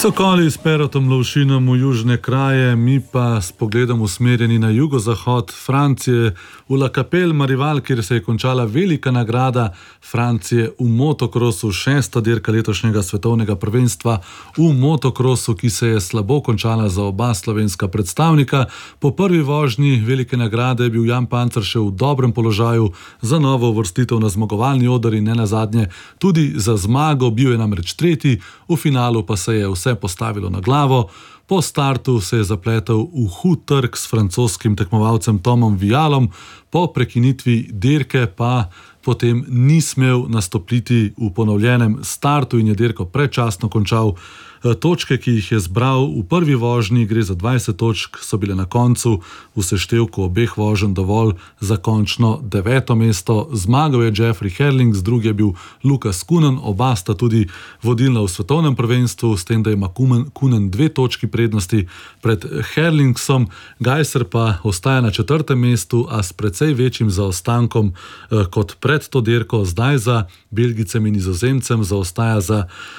Sokoli s Perotom Lovšinom v južne kraje, mi pa s pogledom usmerjeni na jugozahod Francije, v La Capelle Marival, kjer se je končala velika nagrada Francije v motokrosu, 6. dirka letošnjega svetovnega prvenstva v motokrosu, ki se je slabo končala za oba slovenska predstavnika. Po prvi vožnji velike nagrade je bil Jan Pancer še v dobrem položaju za novo uvrstitev na zmagovalni oder in nenazadnje tudi za zmago, bil je namreč tretji, v finalu pa se je vse postavilo na glavo. Po startu se je zapletel v hud trk s francoskim tekmovalcem Tomom Vialom, po prekinitvi dirke pa potem ni smel nastopiti v ponovljenem startu in je dirko predčasno končal. Točke, ki jih je zbral v prvi vožnji, gre za 20 točk, so bile na koncu v seštevku obeh voženj dovolj za končno 9. mesto. Zmagal je Jeffrey Herlings, drugi je bil Lukas Kunen, oba sta tudi vodilna v svetovnem prvenstvu, s tem, da ima Kunen 2 točki prednosti pred Herlingsom. Gajser pa ostaja na 4. mestu, a s precej večjim zaostankom kot pred to dirko. Zdaj za Belgijcem in Nizozemcem zaostaja za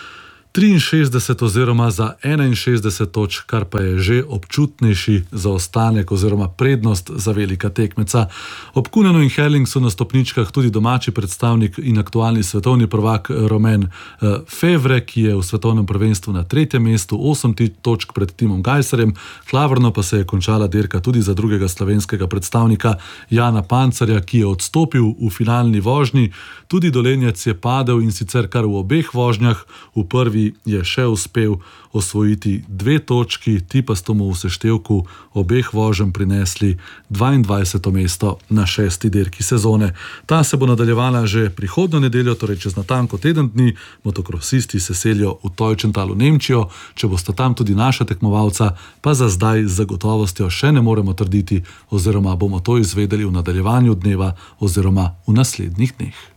63 oziroma za 61 točk, kar pa je že občutnejši zaostanek oziroma prednost za velika tekmeca. Ob Kunenu in Herlingsu na stopničkah tudi domači predstavnik in aktualni svetovni prvak Romain Fevre, ki je v svetovnem prvenstvu na 3. mestu, 8 točk pred Timom Gajserjem. Klavrno pa se je končala dirka tudi za drugega slovenskega predstavnika Jana Pancerja, ki je odstopil v finalni vožnji. Tudi Dolenjec je padel in sicer kar v obeh vožnjah. V prvi je še uspel osvojiti 2 točki, ti pa sto mu v seštevku obeh voženj prinesli 22. mesto na 6. dirki sezone. Ta se bo nadaljevala že prihodnjo nedeljo, torej čez natanko teden dni. Motokrosisti se selijo v Teutschental v Nemčijo, če bosta tam tudi naša tekmovalca, pa za zdaj z zagotovostjo še ne moremo trditi, oziroma bomo to izvedeli v nadaljevanju dneva oziroma v naslednjih dneh.